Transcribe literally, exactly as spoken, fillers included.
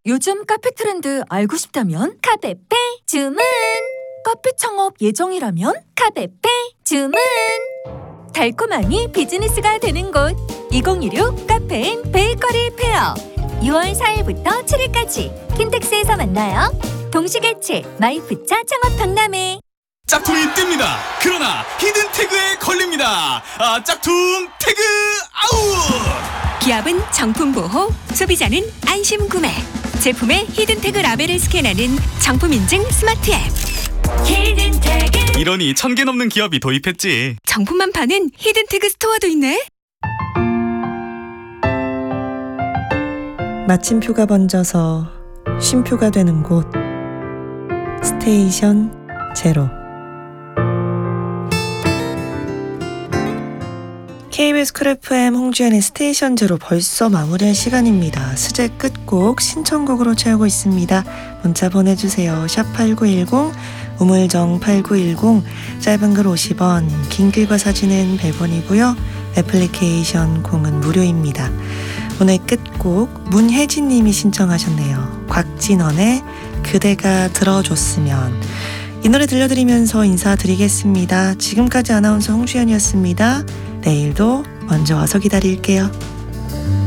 요즘 카페 트렌드 알고 싶다면 카페페 주문. 카페 창업 예정이라면 카페페 주문. 달콤함이 비즈니스가 되는 곳 이천이십육 카페인 베이커리 페어. 유월 사일부터 칠일까지 킨텍스에서 만나요. 동시개최 마이프차 창업 박람회. 짝퉁이 뜹니다. 그러나 히든 태그에 걸립니다. 아, 짝퉁 태그 아웃! 기업은 정품 보호, 소비자는 안심 구매. 제품의 히든 태그 라벨을 스캔하는 정품 인증 스마트 앱. 히든 태그. 이러니 천 개 넘는 기업이 도입했지. 정품만 파는 히든 태그 스토어도 있네. 마침표가 번져서 쉼표가 되는 곳. 스테이션 제로. 케이비에스 쿨 에프엠 홍주연의 스테이션 제로 벌써 마무리할 시간입니다. 수제 끝곡 신청곡으로 채우고 있습니다. 문자 보내주세요. 샵 팔구일공, 우물정 팔구일공, 짧은 글 오십 원, 긴 글과 사진은 백 원이고요. 애플리케이션 공은 무료입니다. 오늘 끝곡 문혜진님이 신청하셨네요. 곽진원의 그대가 들어줬으면. 이 노래 들려드리면서 인사드리겠습니다. 지금까지 아나운서 홍주연이었습니다. 내일도 먼저 와서 기다릴게요.